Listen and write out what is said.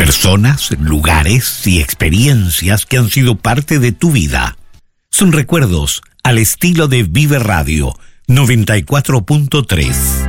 Personas, lugares y experiencias que han sido parte de tu vida. Son recuerdos al estilo de Vive Radio 94.3.